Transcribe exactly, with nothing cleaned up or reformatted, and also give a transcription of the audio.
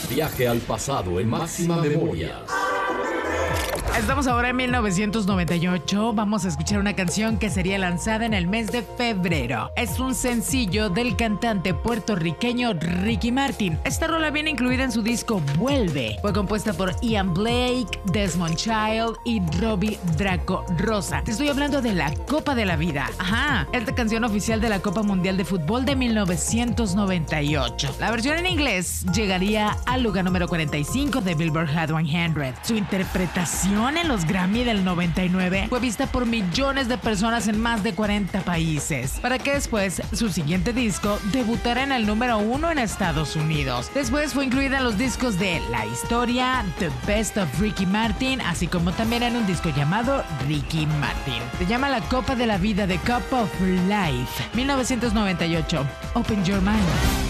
Viaje al pasado en máxima memoria. Estamos ahora en mil novecientos noventa y ocho. Vamos a escuchar una canción que sería lanzada en el mes de febrero. Es un sencillo del cantante puertorriqueño Ricky Martin. Esta rola viene incluida en su disco Vuelve. Fue compuesta por Ian Blake, Desmond Child y Robbie Draco Rosa. Te estoy hablando de la Copa de la Vida. Ajá, esta canción oficial de la Copa Mundial de Fútbol de mil novecientos noventa y ocho. La versión en inglés llegaría al lugar número cuarenta y cinco de Billboard Hot cien. Su interpretación en los Grammy del noventa y nueve fue vista por millones de personas en más de cuarenta países, para que después su siguiente disco debutara en el número uno en Estados Unidos. Después fue incluida en los discos de La Historia, The Best of Ricky Martin, así como también en un disco llamado Ricky Martin. Se llama La Copa de la Vida, The Cup of Life, mil novecientos noventa y ocho. Open Your Mind.